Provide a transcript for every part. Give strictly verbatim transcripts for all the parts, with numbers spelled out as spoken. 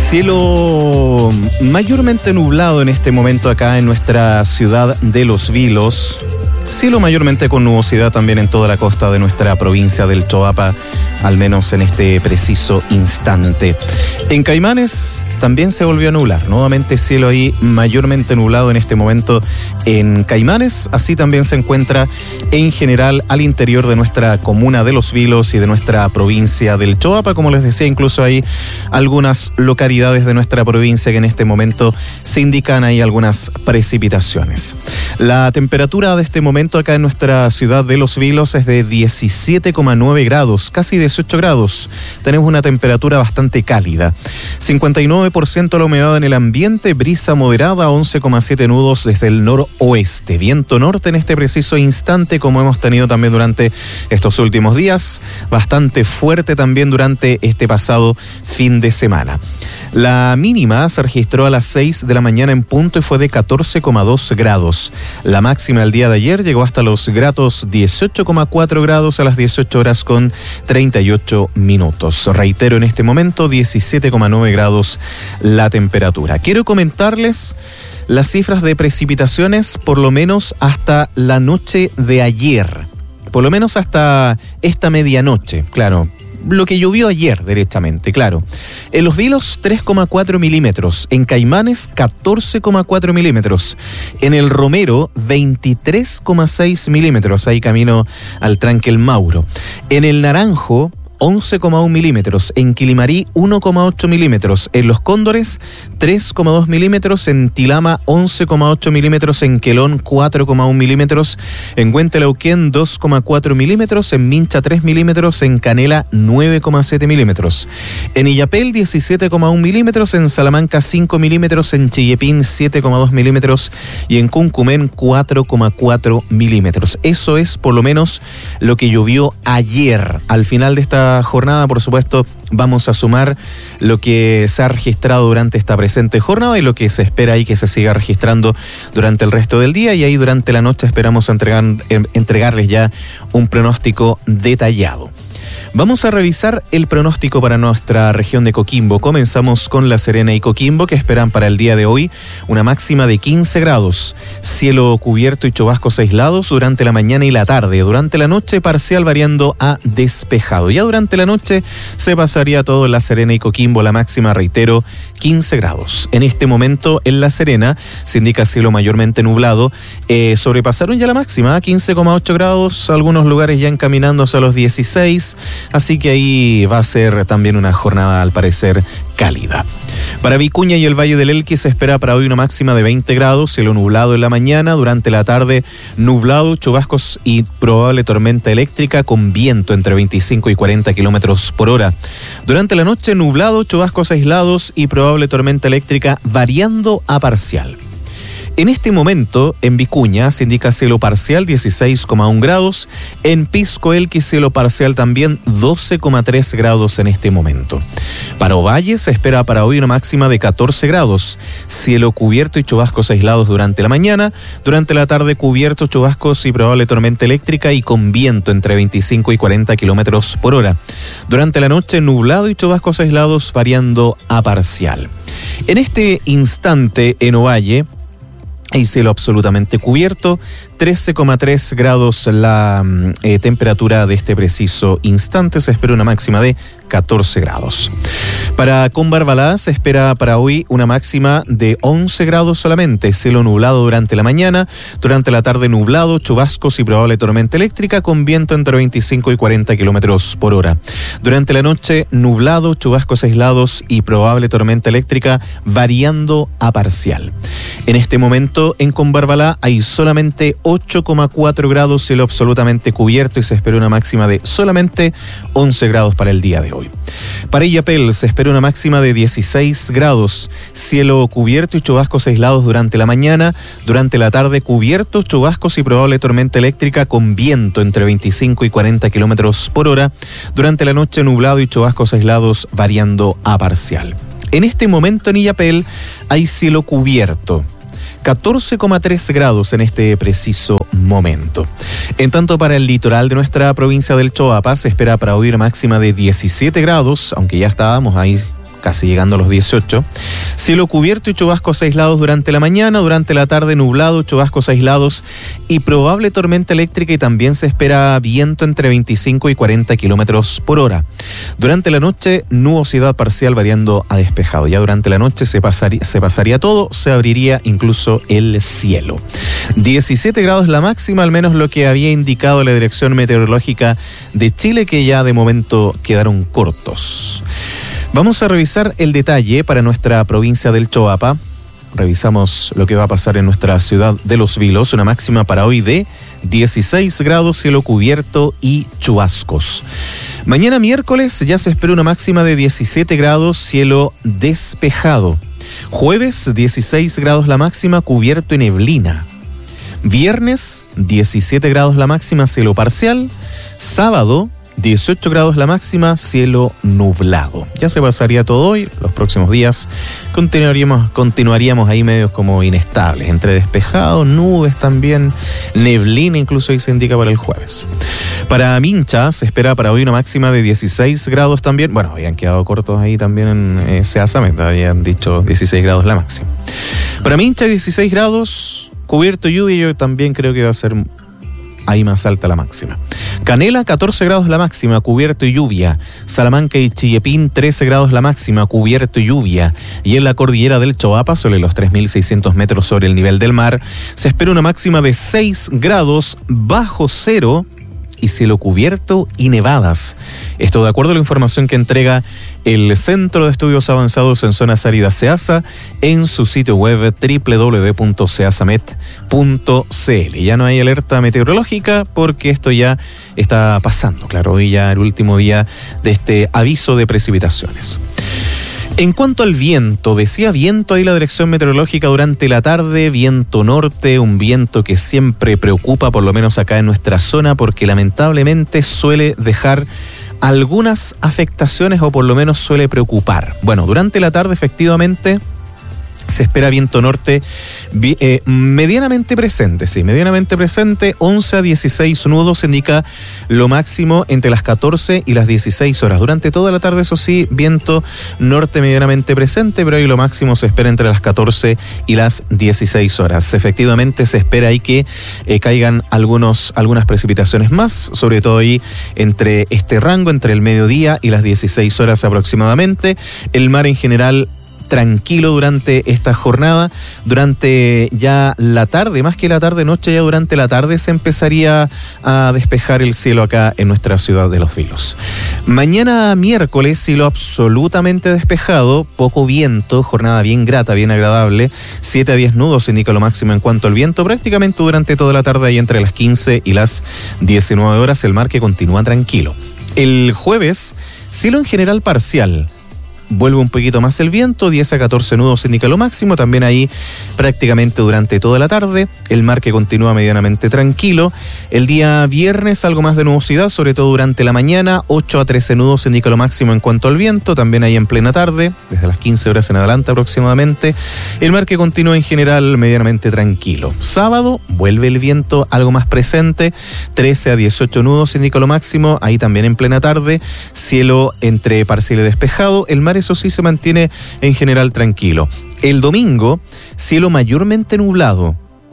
Cielo mayormente nublado en este momento acá en nuestra ciudad de Los Vilos. Cielo mayormente con nubosidad también en toda la costa de nuestra provincia del Choapa, al menos en este preciso instante. En Caimanes también se volvió a nublar, nuevamente cielo ahí mayormente nublado en este momento en Caimanes, así también se encuentra en general al interior de nuestra comuna de Los Vilos y de nuestra provincia del Choapa. Como les decía, incluso hay algunas localidades de nuestra provincia que en este momento se indican ahí algunas precipitaciones. La temperatura de este momento acá en nuestra ciudad de Los Vilos es de diecisiete coma nueve grados, casi dieciocho grados. Tenemos una temperatura bastante cálida. cincuenta y nueve por ciento la humedad en el ambiente, brisa moderada, once coma siete nudos desde el noroeste. Viento norte en este preciso instante, como hemos tenido también durante estos últimos días, bastante fuerte también durante este pasado fin de semana. La mínima se registró a las seis de la mañana en punto y fue de catorce coma dos grados. La máxima el día de ayer llegó hasta los gratos dieciocho coma cuatro grados a las dieciocho horas con treinta y ocho minutos. Reitero, en este momento diecisiete coma nueve grados la temperatura. Quiero comentarles las cifras de precipitaciones por lo menos hasta la noche de ayer. Por lo menos hasta esta medianoche, claro. Lo que llovió ayer, derechamente, claro. En Los Vilos, tres coma cuatro milímetros. En Caimanes, catorce coma cuatro milímetros. En El Romero, veintitrés coma seis milímetros. Ahí camino al tranque El Mauro. En El Naranjo, once coma uno milímetros, en Quilimarí uno coma ocho milímetros, en Los Cóndores tres coma dos milímetros, en Tilama once coma ocho milímetros, en Quelón cuatro coma uno milímetros, en Huentelauquén dos coma cuatro milímetros, en Mincha tres milímetros, en Canela nueve coma siete milímetros, en Illapel diecisiete coma uno milímetros, en Salamanca cinco milímetros, en Chillepín siete coma dos milímetros y en Cuncumén cuatro coma cuatro milímetros. Eso es por lo menos lo que llovió ayer. Al final de esta jornada, por supuesto, vamos a sumar lo que se ha registrado durante esta presente jornada y lo que se espera ahí que se siga registrando durante el resto del día, y ahí durante la noche esperamos entregar, entregarles ya un pronóstico detallado. Vamos a revisar el pronóstico para nuestra región de Coquimbo. Comenzamos con La Serena y Coquimbo, que esperan para el día de hoy una máxima de quince grados. Cielo cubierto y chubascos aislados durante la mañana y la tarde. Durante la noche parcial variando a despejado. Ya durante la noche se pasaría todo en La Serena y Coquimbo. La máxima, reitero, quince grados. En este momento en La Serena se indica cielo mayormente nublado. Eh, sobrepasaron ya la máxima, quince coma ocho grados. Algunos lugares ya encaminándose a los dieciséis. Así que ahí va a ser también una jornada, al parecer, cálida. Para Vicuña y el Valle del Elqui se espera para hoy una máxima de veinte grados, cielo nublado en la mañana, durante la tarde nublado, chubascos y probable tormenta eléctrica con viento entre veinticinco y cuarenta kilómetros por hora. Durante la noche nublado, chubascos aislados y probable tormenta eléctrica variando a parcial. En este momento, en Vicuña, se indica cielo parcial, dieciséis coma uno grados. En Pisco Elqui, cielo parcial también, doce coma tres grados en este momento. Para Ovalle, se espera para hoy una máxima de catorce grados. Cielo cubierto y chubascos aislados durante la mañana. Durante la tarde, cubierto, chubascos y probable tormenta eléctrica y con viento entre veinticinco y cuarenta kilómetros por hora. Durante la noche, nublado y chubascos aislados variando a parcial. En este instante, en Ovalle, hay cielo absolutamente cubierto, trece coma tres grados la eh, temperatura de este preciso instante. Se espera una máxima de catorce grados. Para Combarbalá se espera para hoy una máxima de once grados solamente. Cielo nublado durante la mañana, durante la tarde nublado, chubascos y probable tormenta eléctrica con viento entre veinticinco y cuarenta kilómetros por hora. Durante la noche nublado, chubascos aislados y probable tormenta eléctrica variando a parcial. En este momento en Combarbalá hay solamente ocho coma cuatro grados, cielo absolutamente cubierto, y se espera una máxima de solamente once grados para el día de hoy. Para Illapel se espera una máxima de dieciséis grados, cielo cubierto y chubascos aislados durante la mañana, durante la tarde cubiertos, chubascos y probable tormenta eléctrica con viento entre veinticinco y cuarenta kilómetros por hora, durante la noche nublado y chubascos aislados variando a parcial. En este momento en Illapel hay cielo cubierto, catorce coma tres grados en este preciso momento. En tanto, para el litoral de nuestra provincia del Choapa se espera para hoy una máxima de diecisiete grados, aunque ya estábamos ahí casi llegando a los dieciocho. Cielo cubierto y chubascos aislados durante la mañana, durante la tarde nublado, chubascos aislados y probable tormenta eléctrica, y también se espera viento entre veinticinco y cuarenta kilómetros por hora. Durante la noche, nubosidad parcial variando a despejado. Ya durante la noche se pasaría, se pasaría todo, se abriría incluso el cielo. diecisiete grados la máxima, al menos lo que había indicado la Dirección Meteorológica de Chile, que ya de momento quedaron cortos. Vamos a revisar el detalle para nuestra provincia del Choapa. Revisamos lo que va a pasar en nuestra ciudad de Los Vilos. Una máxima para hoy de dieciséis grados, cielo cubierto y chubascos. Mañana miércoles ya se espera una máxima de diecisiete grados, cielo despejado. Jueves, dieciséis grados la máxima, cubierto y neblina. Viernes, diecisiete grados la máxima, cielo parcial. Sábado, dieciocho grados la máxima, cielo nublado. Ya se pasaría todo hoy. Los próximos días continuaríamos, continuaríamos ahí medios como inestables, entre despejados, nubes también, neblina incluso ahí se indica para el jueves. Para Mincha se espera para hoy una máxima de dieciséis grados también. Bueno, habían quedado cortos ahí también en eh, Seasameta, habían dicho dieciséis grados la máxima. Para Mincha dieciséis grados, cubierto y lluvia, yo también creo que va a ser ahí más alta la máxima. Canela, catorce grados la máxima, cubierto y lluvia. Salamanca y Chillepín, trece grados la máxima, cubierto y lluvia. Y en la cordillera del Choapa, sobre los tres mil seiscientos metros sobre el nivel del mar, se espera una máxima de seis grados bajo cero y cielo cubierto y nevadas. Esto de acuerdo a la información que entrega el Centro de Estudios Avanzados en Zonas Áridas SEASA en su sitio web doble u doble u doble u punto seasamet punto c l. Ya no hay alerta meteorológica porque esto ya está pasando. Claro, hoy ya el último día de este aviso de precipitaciones. En cuanto al viento, decía viento ahí la Dirección Meteorológica durante la tarde, viento norte, un viento que siempre preocupa, por lo menos acá en nuestra zona, porque lamentablemente suele dejar algunas afectaciones o por lo menos suele preocupar. Bueno, durante la tarde efectivamente se espera viento norte eh, medianamente presente, sí, medianamente presente, once a dieciséis nudos, indica lo máximo entre las catorce y las dieciséis horas. Durante toda la tarde, eso sí, viento norte medianamente presente, pero ahí lo máximo se espera entre las catorce y las dieciséis horas. Efectivamente se espera ahí que eh, caigan algunos, algunas precipitaciones más, sobre todo ahí entre este rango, entre el mediodía y las dieciséis horas aproximadamente. El mar en general tranquilo durante esta jornada. Durante ya la tarde, más que la tarde-noche, ya durante la tarde se empezaría a despejar el cielo acá en nuestra ciudad de Los Vilos. Mañana miércoles, cielo absolutamente despejado, poco viento, jornada bien grata, bien agradable, siete a diez nudos indica lo máximo en cuanto al viento, prácticamente durante toda la tarde, ahí entre las quince y las diecinueve horas, el mar que continúa tranquilo. El jueves, cielo en general parcial. Vuelve un poquito más el viento, diez a catorce nudos indica lo máximo, también ahí prácticamente durante toda la tarde, el mar que continúa medianamente tranquilo. El día viernes algo más de nubosidad, sobre todo durante la mañana, ocho a trece nudos indica lo máximo en cuanto al viento, también ahí en plena tarde, desde las quince horas en adelante aproximadamente, el mar que continúa en general medianamente tranquilo. Sábado vuelve el viento algo más presente, trece a dieciocho nudos indica lo máximo, ahí también en plena tarde, cielo entre parcial y despejado, el mar eso sí se mantiene en general tranquilo. El domingo, cielo mayormente nublado,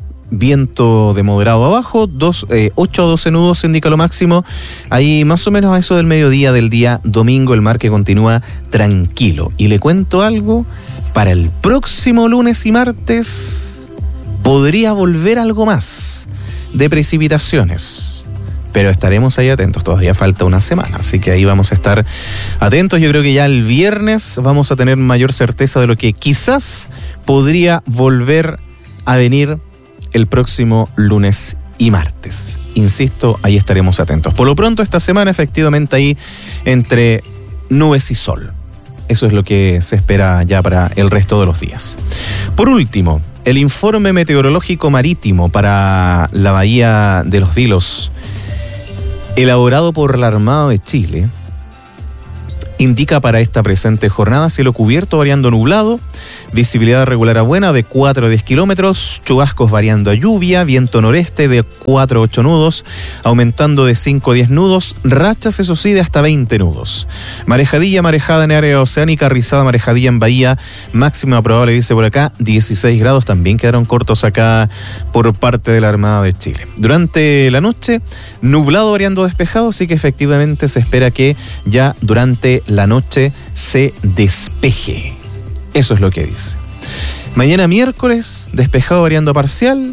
viento de moderado abajo, dos, eh, ocho a doce nudos indica lo máximo, ahí más o menos a eso del mediodía del día domingo, el mar que continúa tranquilo. Y le cuento algo, para el próximo lunes y martes podría volver algo más de precipitaciones. Pero estaremos ahí atentos, todavía falta una semana, así que ahí vamos a estar atentos. Yo creo que ya el viernes vamos a tener mayor certeza de lo que quizás podría volver a venir el próximo lunes y martes. Insisto, ahí estaremos atentos. Por lo pronto, esta semana efectivamente ahí entre nubes y sol. Eso es lo que se espera ya para el resto de los días. Por último, el informe meteorológico marítimo para la bahía de Los Vilos, elaborado por la Armada de Chile, indica para esta presente jornada cielo cubierto variando nublado, visibilidad regular a buena de cuatro a diez kilómetros, chubascos variando a lluvia, viento noreste de cuatro a ocho nudos, aumentando de cinco a diez nudos, rachas eso sí de hasta veinte nudos. Marejadilla, marejada en área oceánica, rizada, marejadilla en bahía, máxima probable dice por acá dieciséis grados, también quedaron cortos acá por parte de la Armada de Chile. Durante la noche, nublado variando despejado, así que efectivamente se espera que ya durante la noche se despeje. Eso es lo que dice. Mañana miércoles, despejado variando parcial.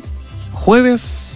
Jueves,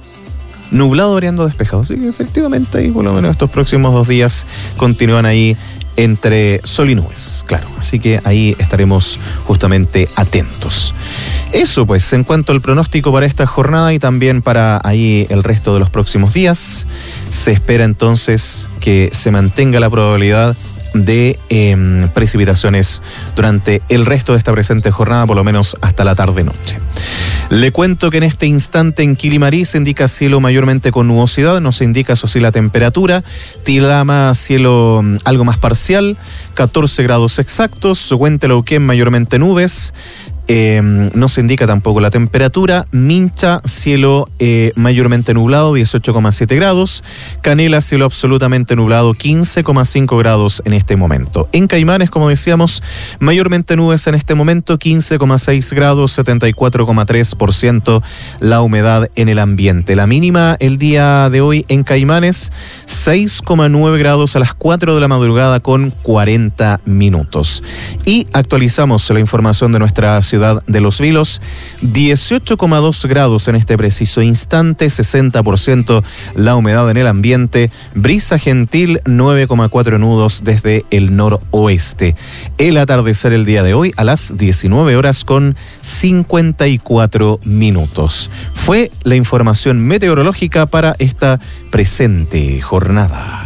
nublado variando despejado. Así que efectivamente ahí por lo menos estos próximos dos días continúan ahí entre sol y nubes, claro. Así que ahí estaremos justamente atentos. Eso pues, en cuanto al pronóstico para esta jornada y también para ahí el resto de los próximos días, se espera entonces que se mantenga la probabilidad de eh, precipitaciones durante el resto de esta presente jornada, por lo menos hasta la tarde-noche. Le cuento que en este instante en Quilimarí se indica cielo mayormente con nubosidad, no se indica eso sí la temperatura. Tilama, cielo algo más parcial, catorce grados exactos. Huentelauquén, mayormente nubes. Eh, no se indica tampoco la temperatura. Mincha, cielo eh, mayormente nublado, dieciocho coma siete grados. Canela, cielo absolutamente nublado, quince coma cinco grados en este momento. En Caimanes, como decíamos, mayormente nubes en este momento, quince coma seis grados, setenta y cuatro coma tres por ciento la humedad en el ambiente. La mínima el día de hoy en Caimanes, seis coma nueve grados a las cuatro de la madrugada con cuarenta minutos. Y actualizamos la información de nuestra ciudad de Los Vilos, dieciocho coma dos grados en este preciso instante, sesenta por ciento la humedad en el ambiente, brisa gentil, nueve coma cuatro nudos desde el noroeste. El atardecer el día de hoy a las diecinueve horas con cincuenta y cuatro minutos. Fue la información meteorológica para esta presente jornada.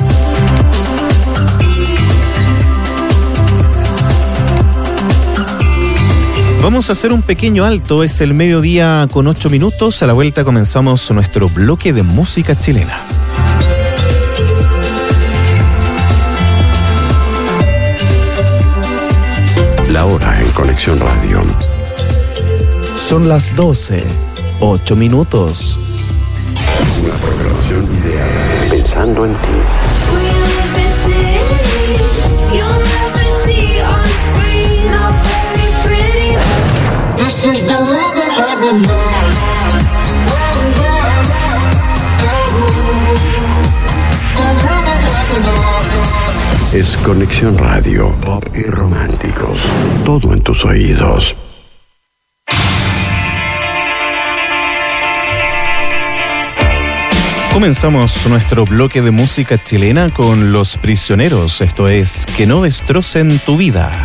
Vamos a hacer un pequeño alto, es el mediodía con ocho minutos. A la vuelta comenzamos nuestro bloque de música chilena. La hora en Conexión Radio. Son las doce, ocho minutos. Una programación ideal pensando en ti. This is the rhythm of the night. Es Conexión Radio, pop y románticos. Todo en tus oídos. Comenzamos nuestro bloque de música chilena con Los Prisioneros. Esto es Que no destrocen tu vida.